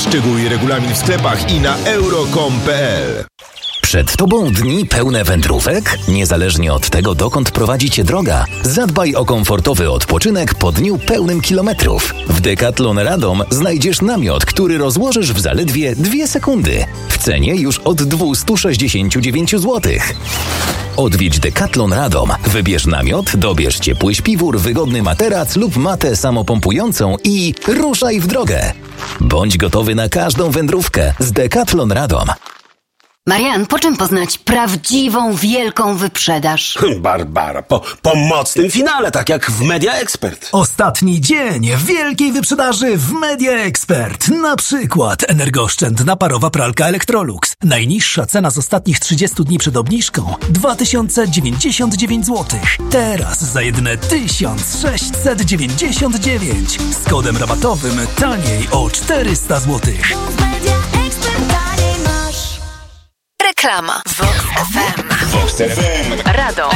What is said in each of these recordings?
Szczegóły i regulamin w sklepach i na euro.com.pl. Przed Tobą dni pełne wędrówek? Niezależnie od tego, dokąd prowadzi Cię droga, zadbaj o komfortowy odpoczynek po dniu pełnym kilometrów. W Decathlon Radom znajdziesz namiot, który rozłożysz w zaledwie 2 sekundy. W cenie już od 269 zł. Odwiedź Decathlon Radom. Wybierz namiot, dobierz ciepły śpiwór, wygodny materac lub matę samopompującą i ruszaj w drogę. Bądź gotowy na każdą wędrówkę z Decathlon Radom. Marian, po czym poznać prawdziwą, wielką wyprzedaż? Barbara, po mocnym finale, tak jak w Media Expert. Ostatni dzień wielkiej wyprzedaży w Media Expert. Na przykład energooszczędna parowa pralka Electrolux. Najniższa cena z ostatnich 30 dni przed obniżką 2099 zł. Teraz za jedyne 1699. Z kodem rabatowym taniej o 400 zł. Reklama. Vox FM. Vox FM. Radom.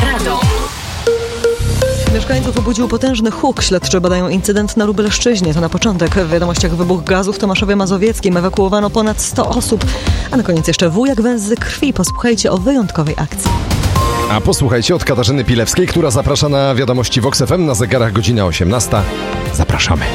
Mieszkańców obudził potężny huk. Śledczy badają incydent na Lubelszczyźnie. To na początek. W wiadomościach wybuch gazu w Tomaszowie Mazowieckim. Ewakuowano ponad 100 osób. A na koniec jeszcze wujek węzy krwi. Posłuchajcie o wyjątkowej akcji. A posłuchajcie od Katarzyny Pilewskiej, która zaprasza na wiadomości Vox FM na zegarach godzina 18. Zapraszamy.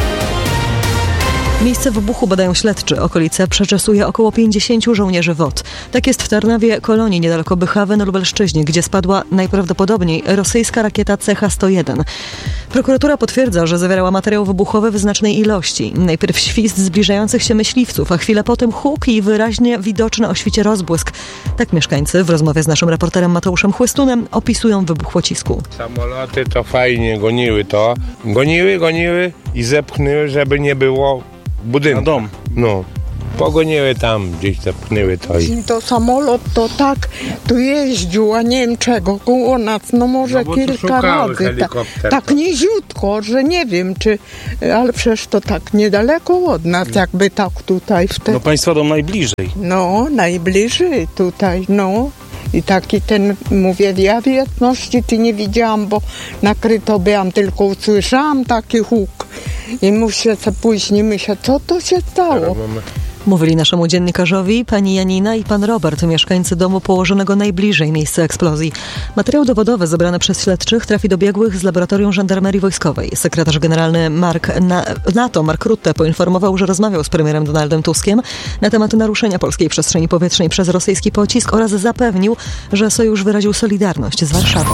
Miejsce wybuchu badają śledczy. Okolice przeczesuje około 50 żołnierzy WOT. Tak jest w Tarnawie Kolonii, niedaleko Bychawy na Lubelszczyźnie, gdzie spadła najprawdopodobniej rosyjska rakieta CH-101. Prokuratura potwierdza, że zawierała materiał wybuchowy w znacznej ilości. Najpierw świst zbliżających się myśliwców, a chwilę potem huk i wyraźnie widoczny o świcie rozbłysk. Tak mieszkańcy w rozmowie z naszym reporterem Mateuszem Chłystunem opisują wybuch pocisku. Samoloty to fajnie goniły to. Goniły i zepchnęły, żeby nie było budynku. Na dom. No. Pogoniły tam, gdzieś zepchnęły to. To samolot to tak tu jeździł, a nie wiem czego, koło nas, no może kilka razy. Tak niziutko, że nie wiem czy, ale przecież to tak niedaleko od nas, jakby tak tutaj. No państwa dom najbliżej. No, najbliżej tutaj, no. I taki ten, mówię, ja wieczności ty nie widziałam, bo nakryto byłam, tylko usłyszałam taki huk. I muszę później co to się stało? Mówili naszemu dziennikarzowi pani Janina i pan Robert, mieszkańcy domu położonego najbliżej miejsca eksplozji. Materiał dowodowy zebrany przez śledczych trafi do biegłych z laboratorium żandarmerii wojskowej. Sekretarz generalny NATO Mark Rutte poinformował, że rozmawiał z premierem Donaldem Tuskiem na temat naruszenia polskiej przestrzeni powietrznej przez rosyjski pocisk oraz zapewnił, że sojusz wyraził solidarność z Warszawą.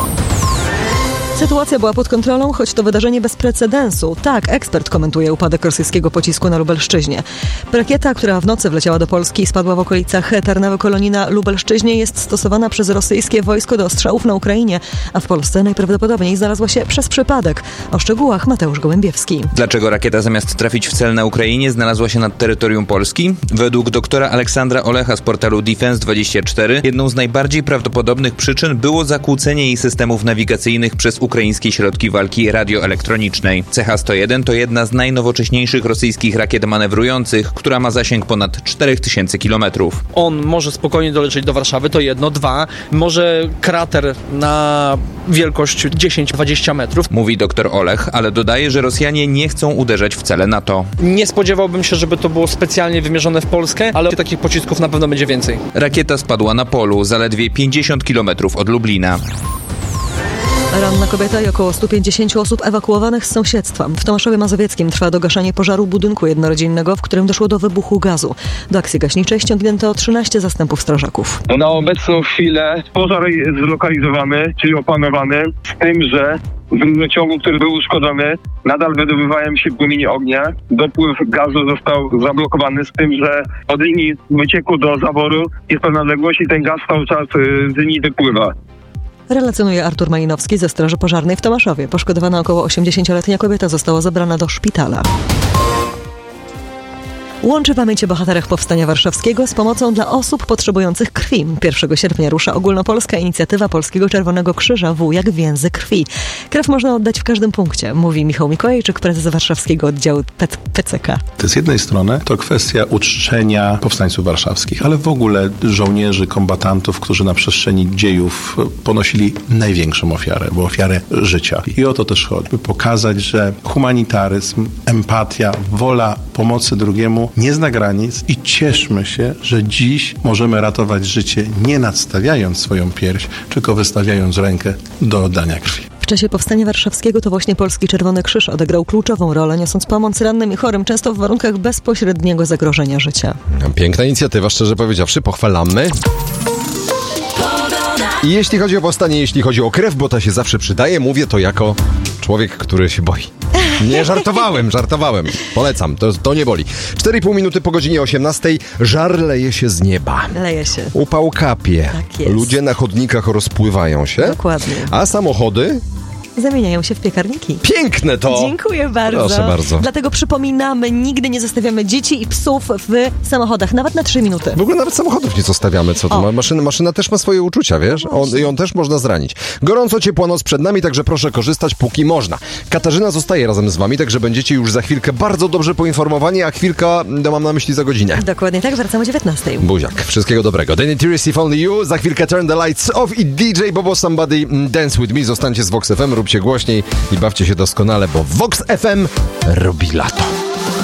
Sytuacja była pod kontrolą, choć to wydarzenie bez precedensu. Tak, ekspert komentuje upadek rosyjskiego pocisku na Lubelszczyźnie. Rakieta, która w nocy wleciała do Polski i spadła w okolicach Tarnawy Kolonii na Lubelszczyźnie, jest stosowana przez rosyjskie wojsko do ostrzałów na Ukrainie, a w Polsce najprawdopodobniej znalazła się przez przypadek. O szczegółach Mateusz Gołębiewski. Dlaczego rakieta zamiast trafić w cel na Ukrainie znalazła się nad terytorium Polski? Według doktora Aleksandra Olecha z portalu Defense24 jedną z najbardziej prawdopodobnych przyczyn było zakłócenie jej systemów nawigacyjnych przez ukraińskie środki walki radioelektronicznej. CH-101 to jedna z najnowocześniejszych rosyjskich rakiet manewrujących, która ma zasięg ponad 4000 km. On może spokojnie dolecieć do Warszawy, to jedno. 2, może krater na wielkość 10-20 metrów. Mówi dr Olech, ale dodaje, że Rosjanie nie chcą uderzać w cele NATO. Nie spodziewałbym się, żeby to było specjalnie wymierzone w Polskę, ale takich pocisków na pewno będzie więcej. Rakieta spadła na polu, zaledwie 50 km od Lublina. Ranna kobieta i około 150 osób ewakuowanych z sąsiedztwa. W Tomaszowie Mazowieckim trwa dogaszanie pożaru budynku jednorodzinnego, w którym doszło do wybuchu gazu. Do akcji gaśniczej ściągnięto 13 zastępów strażaków. Na obecną chwilę pożar jest zlokalizowany, czyli opanowany, z tym, że w rurociągu, który był uszkodzony, nadal wydobywają się płomienie ognia. Dopływ gazu został zablokowany, z tym, że od linii wycieku do zaworu jest pewna odległość i ten gaz cały czas z linii wypływa. Relacjonuje Artur Malinowski ze Straży Pożarnej w Tomaszowie. Poszkodowana około 80-letnia kobieta została zabrana do szpitala. Łączy pamięć o bohaterach Powstania Warszawskiego z pomocą dla osób potrzebujących krwi. 1 sierpnia rusza ogólnopolska inicjatywa Polskiego Czerwonego Krzyża Wujek Więzy Krwi. Krew można oddać w każdym punkcie, mówi Michał Mikołajczyk, prezes warszawskiego oddziału PCK. Z jednej strony to kwestia uczczenia powstańców warszawskich, ale w ogóle żołnierzy, kombatantów, którzy na przestrzeni dziejów ponosili największą ofiarę, bo ofiarę życia. I o to też chodzi, by pokazać, że humanitaryzm, empatia, wola pomocy drugiemu nie zna granic i cieszmy się, że dziś możemy ratować życie nie nadstawiając swoją pierś, tylko wystawiając rękę do oddania krwi. W czasie Powstania Warszawskiego to właśnie Polski Czerwony Krzyż odegrał kluczową rolę, niosąc pomoc rannym i chorym, często w warunkach bezpośredniego zagrożenia życia. Piękna inicjatywa, szczerze powiedziawszy, pochwalamy. I jeśli chodzi o powstanie, jeśli chodzi o krew, bo ta się zawsze przydaje, mówię to jako człowiek, który się boi. Nie, żartowałem. Polecam, to nie boli. 4,5 minuty po godzinie 18. Żar leje się z nieba. Leje się. Upał kapie. Tak jest. Ludzie na chodnikach rozpływają się. Dokładnie. A samochody zamieniają się w piekarniki. Piękne to! Dziękuję bardzo. Proszę bardzo. Dlatego przypominamy, nigdy nie zostawiamy dzieci i psów w samochodach, nawet na 3 minuty. W ogóle nawet samochodów nie zostawiamy, co to? Maszyna też ma swoje uczucia, wiesz? Ją też można zranić. Gorąco, ciepła noc przed nami, także proszę korzystać, póki można. Katarzyna zostaje razem z wami, także będziecie już za chwilkę bardzo dobrze poinformowani, a chwilka, mam na myśli za godzinę. Dokładnie tak, wracamy o 19. Buziak. Wszystkiego dobrego. Danny Tyrus, If Only You, za chwilkę Turn the Lights Off i DJ Bobo Somebody Dance With Me. Zostańcie z Vox FM, róbcie głośniej i bawcie się doskonale, bo Vox FM robi lato.